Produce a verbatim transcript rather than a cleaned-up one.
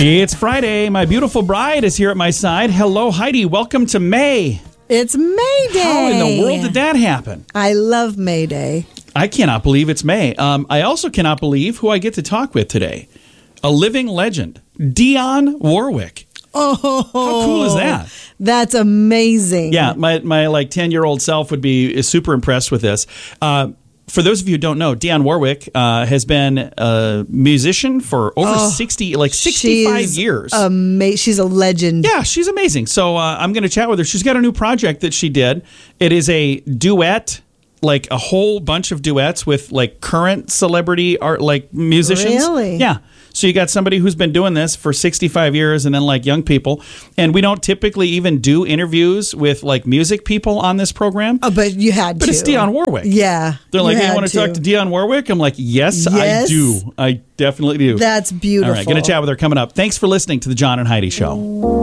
It's Friday. My beautiful bride is here at my side. Hello, Heidi. Welcome to May. It's May Day. How in the world did that happen? I love May Day. I cannot believe it's May. Um, I also cannot believe who I get to talk with today. A living legend, Dionne Warwick. Oh, how cool is that? That's amazing. Yeah, my my like ten-year-old self would be is super impressed with this. Uh, for those of you who don't know, Dionne Warwick uh, has been a musician for over Oh, sixty, like sixty-five she's years. Ama- she's a legend. Yeah, she's amazing. So uh, I'm going to chat with her. She's got a new project that she did. It is a duet, like a whole bunch of duets with like current celebrity art, like musicians. Really? Yeah. So you got somebody who's been doing this for sixty-five years and then like young people. And we don't typically even do interviews with like music people on this program. Oh, but you had But to. it's Dionne Warwick. Yeah. They're like, you hey, you had want to talk to Dionne Warwick? I'm like, yes, Yes. I do. I definitely do. That's beautiful. All right, going to chat with her coming up. Thanks for listening to the John and Heidi Show.